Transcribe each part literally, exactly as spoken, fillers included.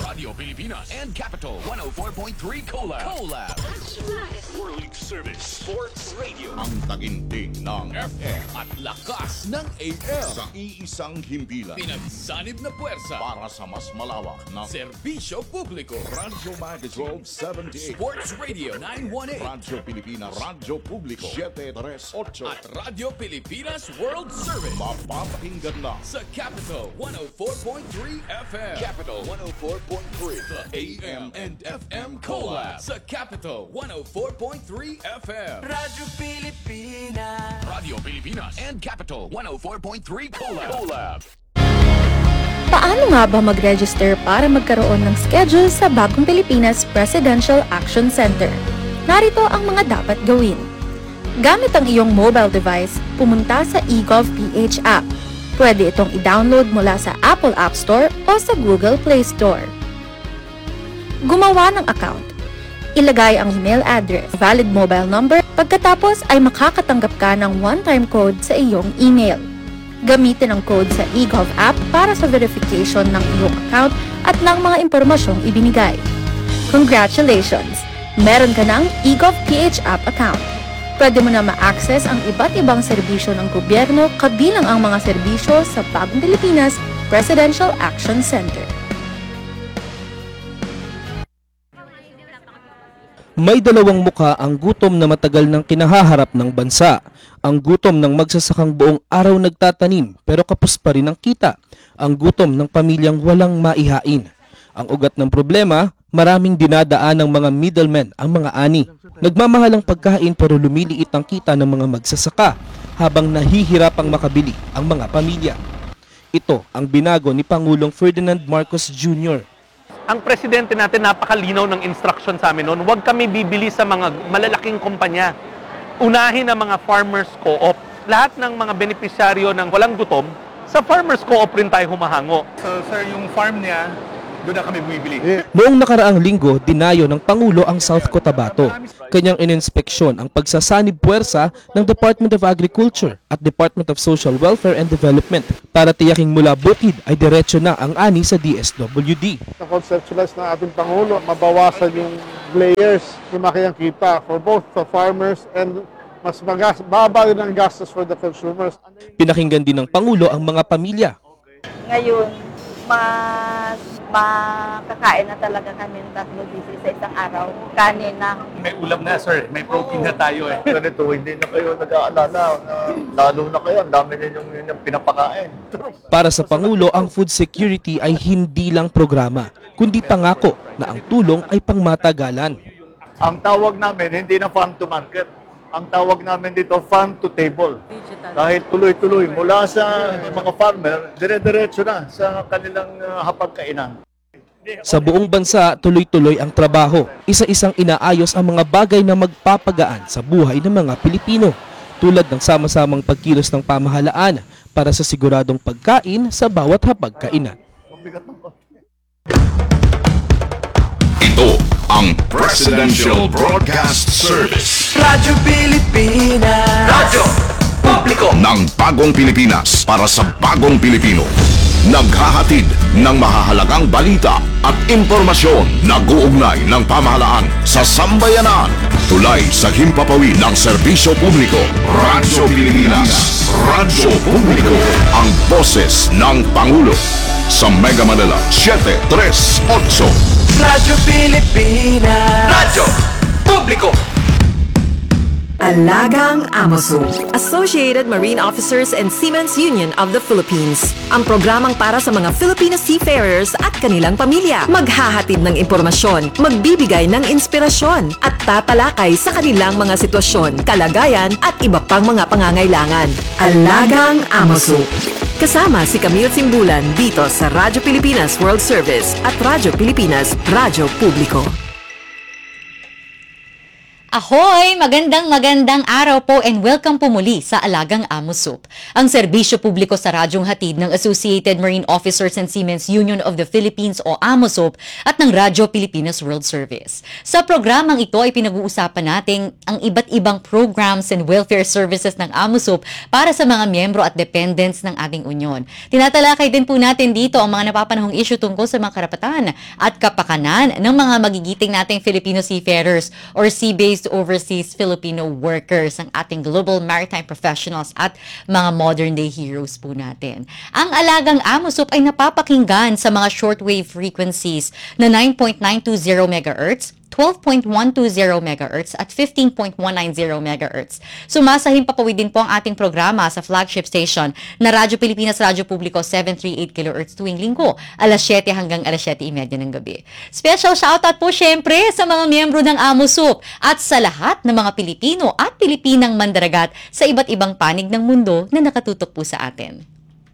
Radio Pilipinas and Capital one oh four point three Collab. Collab. World Service Sports Radio. Ang taginting ng F M at lakas ng A M. sa iisang himpilan Pinagsanib na puwersa. para sa mas malawak na Serbisyo publiko. Radyo Magazine twelve seventy-eight, Sports Radio nine one eight. Radyo Pilipinas, Radyo Publiko seven three eight, At Radio Pilipinas World Service. mapapakinggan na Sa Capital one oh four point three F M. Capital one oh four point three. The A M and F M Collab. Sa Capital one oh four point three F M. Radyo Pilipinas. Radio Pilipinas and Capital one oh four point three Collab. Collab. Paano nga ba mag-register para magkaroon ng schedule sa Bagong Pilipinas Presidential Action Center? Narito ang mga dapat gawin. Gamit ang iyong mobile device, pumunta sa eGovPH app. Pwede itong i-download mula sa Apple App Store o sa Google Play Store. Gumawa ng account. Ilagay ang email address, valid mobile number, pagkatapos ay makakatanggap ka ng one-time code sa iyong email. Gamitin ang code sa eGov app para sa verification ng iyong account at ng mga impormasyong ibinigay. Congratulations! Meron ka ng eGovPH app account. Pwede mo na ma-access ang iba't ibang serbisyo ng gobyerno kabilang ang mga serbisyo sa Bagong Pilipinas Presidential Action Center. May dalawang muka ang gutom na matagal nang kinahaharap ng bansa. Ang gutom ng magsasakang buong araw nagtatanim pero kapos pa rin ang kita. Ang gutom ng pamilyang walang maihain. Ang ugat ng problema, maraming dinadaan ng mga middlemen ang mga ani. Nagmamahalang pagkain pero lumiliit ang kita ng mga magsasaka habang nahihirapang makabili ang mga pamilya. Ito ang binago ni Pangulong Ferdinand Marcos Junior Ang presidente natin napakalinaw ng instruction sa amin noon, huwag kami bibili sa mga malalaking kumpanya. Unahin ang mga farmers co-op. Lahat ng mga benepisyaryo ng walang gutom, sa farmers co-op rin tayo humahango. So sir, yung farm niya, doon na kami bumibili. Noong nakaraang linggo, dinayo ng Pangulo ang South Cotabato. Kanyang ininspeksyon ang pagsasanib puwersa ng Department of Agriculture at Department of Social Welfare and Development para tiyaking mula bukid ay diretso na ang ani sa D S W D. Na-conceptualize ng ating Pangulo, mabawasan yung layers, lumaki ang kita for both the farmers and mas magas, baba din ang gastos for the consumers. Pinakinggan din ng Pangulo ang mga pamilya. Ngayon, mas makakain na talaga kami ng tatlo beses sa isang araw. Kanin na. May ulam na sir, may protein na tayo eh. Ganito, hindi na kayo nag-aalala na lalo na kayo, ang dami ninyong yung pinapakain. Para sa Pangulo, ang food security ay hindi lang programa, kundi pangako na ang tulong ay pangmatagalan. Ang tawag namin, hindi na farm to market. Ang tawag namin dito, farm to table. Dahil tuloy-tuloy, mula sa mga farmer, dire-diretso na sa kanilang uh, hapagkainan. Sa buong bansa, tuloy-tuloy ang trabaho. Isa-isang inaayos ang mga bagay na magpapagaan sa buhay ng mga Pilipino, tulad ng sama-samang pagkilos ng pamahalaan para sa siguradong pagkain sa bawat hapagkainan. Ito ang Presidential Broadcast Service Radyo Pilipinas. Radyo Publiko ng Bagong Pilipinas para sa Bagong Pilipino. Naghahatid ng mahahalagang balita at impormasyon na guugnay ng pamahalaan sa sambayanan. Tulay sa himpapawid ng serbisyo publiko. Radyo Pilipinas. Radyo Publiko. Ang boses ng Pangulo. Sa Mega Manila, seven three eight. Radyo Pilipinas. Radyo Publiko. Alagang Amoso, Associated Marine Officers and Seamen's Union of the Philippines. Ang programang para sa mga Filipino seafarers at kanilang pamilya. Maghahatid ng impormasyon, magbibigay ng inspirasyon, at tatalakay sa kanilang mga sitwasyon, kalagayan, at iba pang mga pangangailangan. Alagang Amoso. Kasama si Camille Simbulan dito sa Radyo Pilipinas World Service at Radyo Pilipinas Radyo Publiko. Ahoy! Magandang magandang araw po and welcome po muli sa Alagang Amo Soup, ang serbisyo publiko sa radyong hatid ng Associated Marine Officers and Seamen's Union of the Philippines o Amo Soup at ng Radyo Pilipinas World Service. Sa programang ito ay pinag-uusapan natin ang iba't ibang programs and welfare services ng Amo Soup para sa mga miyembro at dependents ng ating union. Tinatalakay din po natin dito ang mga napapanahong issue tungkol sa mga karapatan at kapakanan ng mga magigiting nating Filipino seafarers or sea-based overseas Filipino workers, ang ating global maritime professionals at mga modern day heroes po natin. Ang Alagang Amo Soup ay napapakinggan sa mga shortwave frequencies na nine point nine two zero megahertz, twelve point one two zero megahertz at fifteen point one nine zero megahertz. Sumasahing papawid din po ang ating programa sa flagship station na Radyo Pilipinas Radyo Publiko seven thirty-eight kilohertz tuwing linggo, alas siyete hanggang alas siyete thirty ng gabi. Special shoutout po syempre sa mga miyembro ng Amo Soup at sa lahat ng mga Pilipino at Pilipinang mandaragat sa iba't ibang panig ng mundo na nakatutok po sa atin.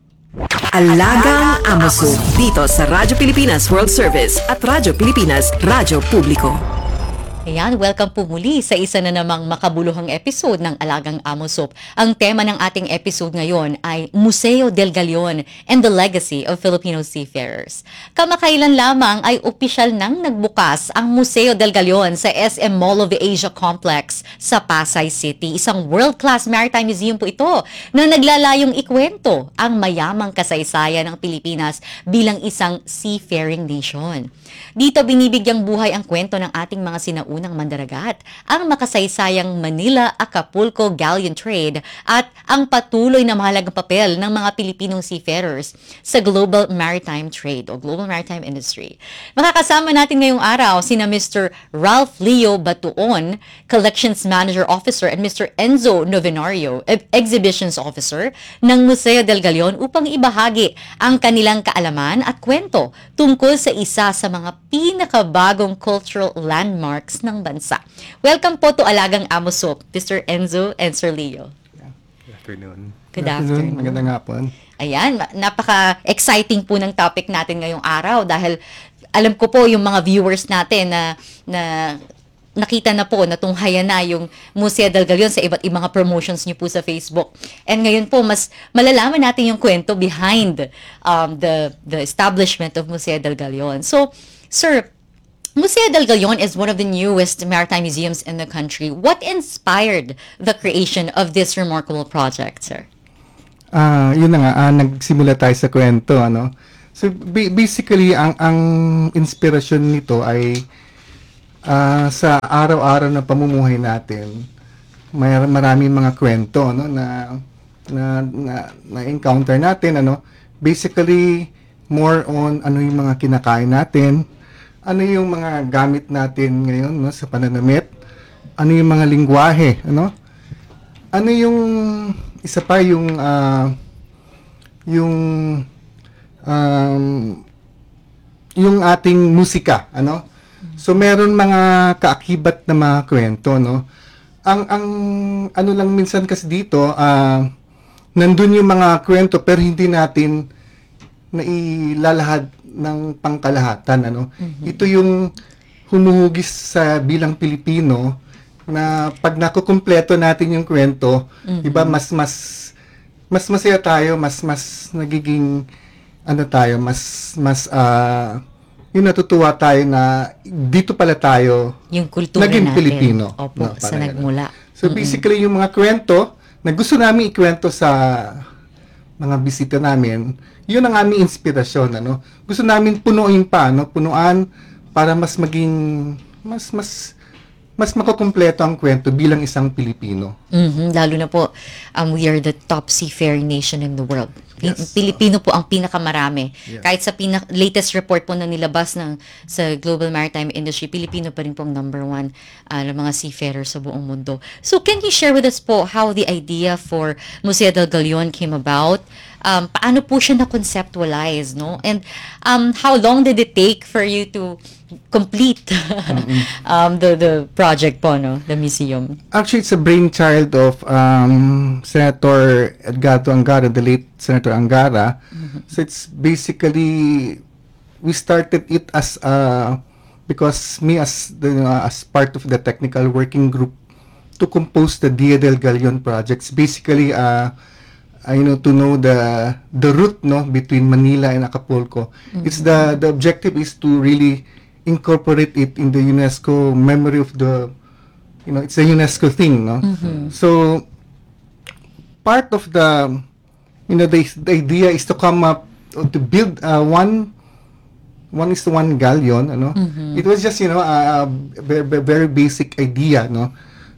Alagang Amo Soup dito sa Radyo Pilipinas World Service at Radyo Pilipinas Radyo Publiko. Ayan, welcome po muli sa isa na namang makabuluhang episode ng Alagang Amo Soup. Ang tema ng ating episode ngayon ay Museo del Galeon and the Legacy of Filipino Seafarers. Kamakailan lamang ay opisyal nang nagbukas ang Museo del Galeon sa S M Mall of Asia Complex sa Pasay City. Isang world-class maritime museum po ito na naglalayong ikwento ang mayamang kasaysayan ng Pilipinas bilang isang seafaring nation. Dito binibigyang buhay ang kwento ng ating mga sinaunang mandaragat, ang makasaysayang Manila-Acapulco Galleon Trade at ang patuloy na mahalagang papel ng mga Pilipinong seafarers sa global maritime trade o global maritime industry. Makakasama natin ngayong araw sina Mister Ralph Leo Batuon, Collections Manager Officer, and Mister Enzo Novenario, Exhibitions Officer ng Museo del Galeon upang ibahagi ang kanilang kaalaman at kwento tungkol sa isa sa mga pinakabagong cultural landmarks ng bansa. Welcome po to Alagang Amo Soup, Mister Enzo and Sir Leo. Good afternoon. Good afternoon. Magandang hapon. Ayan, napaka-exciting po ng topic natin ngayong araw dahil alam ko po yung mga viewers natin na na nakita na po, natunghayan na yung Museo del Galeon sa iba't ibang mga promotions niyo po sa Facebook. And ngayon po, mas malalaman natin yung kwento behind um, the, the establishment of Museo del Galeon. So, Sir, Museo del Galeon is one of the newest maritime museums in the country. What inspired the creation of this remarkable project, sir? Ah, uh, yun na nga, uh, nagsimula tayo sa kwento, ano. So b- basically ang ang inspirasyon nito ay uh, sa araw-araw na pamumuhay natin. May maraming mga kwento, no, na na na, na encounter natin, ano. Basically more on ano yung mga kinakain natin, ano yung mga gamit natin ngayon, no, sa pananamit, ano yung mga lingwahe, ano? Ano yung isa pa yung uh, yung um, yung ating musika, ano? So meron mga kaakibat na mga kwento, no? Ang ang ano lang minsan kasi dito, uh, nandun yung mga kwento pero hindi natin nailalahad ng pangkalahatan, ano? Mm-hmm. Ito yung humuhugis sa bilang Pilipino na pag nakukumpleto natin yung kwento, mm-hmm. iba mas mas mas masaya tayo, mas mas nagiging ano tayo, mas mas uh, yung natutuwa tayo na dito pala tayo yung kultura naging natin. Pilipino. Opo, no, sa nagmula. So mm-hmm. basically yung mga kwento na gusto namin ikwento sa mga bisita namin, yun ang aming inspirasyon, ano. Gusto namin punuin pa, no, punuan para mas maging mas mas mas makukumpleto ang kwento bilang isang Pilipino. Mm-hmm. Lalo na po, um, we are the top seafaring nation in the world. Yes. Pilipino po ang pinakamarami. Yes. Kahit sa pinak- latest report po na nilabas ng sa global maritime industry, Pilipino pa rin po ang number one uh, ng mga seafarers sa buong mundo. So can you share with us po how the idea for Museo del Galeon came about? Um, paano po siya na-conceptualize, no? And um, how long did it take for you to complete um, the the project po, no? The museum? Actually, it's a brainchild of um, Senator Edgardo Angara, the late Senator Angara. Mm-hmm. So it's basically, we started it as a because me as the uh, as part of the technical working group to compose the Dia del Galion projects, basically uh, uh, you know, to know the the route, no, between Manila and Acapulco. Mhm. It's the the objective is to really incorporate it in the UNESCO memory of the, you know, it's a UNESCO thing, no. Mhm. So part of the, you know, the, the idea is to come up uh, to build uh, one one is to one galleon, ano. Mhm. It was just, you know, a, a very, very basic idea, no.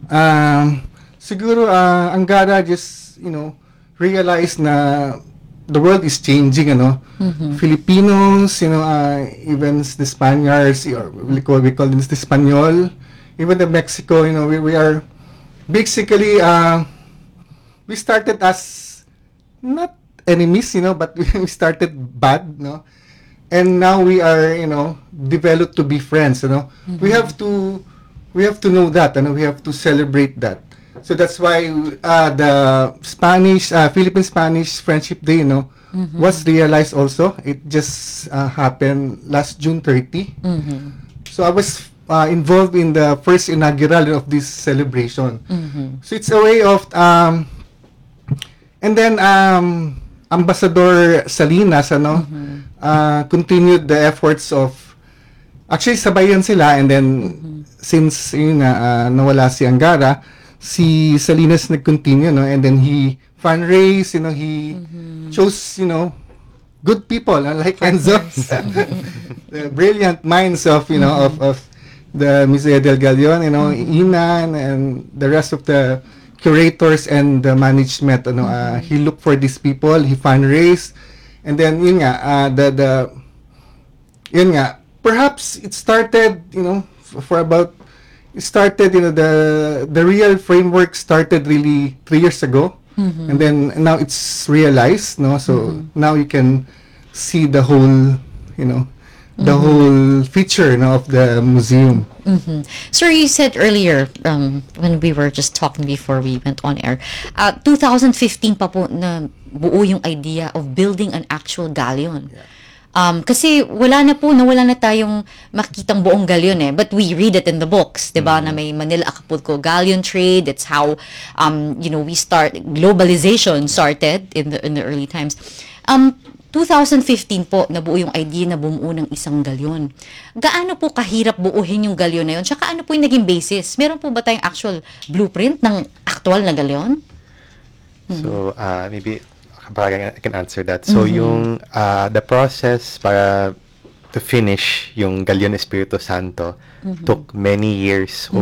Um, siguro uh, Angara just, you know, realized na the world is changing, ano. Mhm. Filipinos, you know, uh, even the Spaniards, or we call we call this the Espanyol, even the Mexico, you know, we, we are basically uh, we started as not enemies, you know, but we started bad, no. And now we are, you know, developed to be friends, you know. We Mhm. have to, we have to know that, and we have to celebrate that. So that's why uh, the Spanish, uh, Philippine Spanish Friendship Day, you know, Mhm. was realized also. It just uh, happened last June thirtieth. Mhm. So I was uh, involved in the first inaugural of this celebration. Mhm. So it's a way of, um, and then um, Ambassador Salinas, ano, uh, continued the efforts of, actually sabay yan sila, and then since yun nga, uh, nawala si Angara, si Salinas nag-continue, no, and then he fundraised, you know, he chose, you know, good people, uh, like Enzo, the brilliant minds of, you know, of, of the Museo del Galion, you know, Inan and the rest of the curators and the management, ano, uh, he looked for these people, he fundraised, and then yun nga, uh, the the yun nga, perhaps it started, you know, f- for about it started, you know, the the real framework started really three years ago, Mhm. and then now it's realized, no, so Mhm. now you can see the whole, you know, the Mhm. whole feature, no, of the museum. Mhm. Sir, you said earlier, um, when we were just talking before we went on air, uh, twenty fifteen pa po na buo yung idea of building an actual galleon. Um, kasi wala na po, nawala na tayong makitang buong galleon eh. But we read it in the books, di ba? Na may Manila Acapulco galleon trade. It's how, um, you know, we start, globalization started in the in the early times. Um, twenty fifteen po, nabuo yung idea na bumuo ng isang galyon. Gaano po kahirap buuhin yung galyon na yun? Tsaka ano po yung naging basis? Meron po ba tayong actual blueprint ng actual na galyon? So, uh, maybe I can answer that. So, Mhm. yung uh, the process para to finish yung Galion Espiritu Santo Mhm. took many years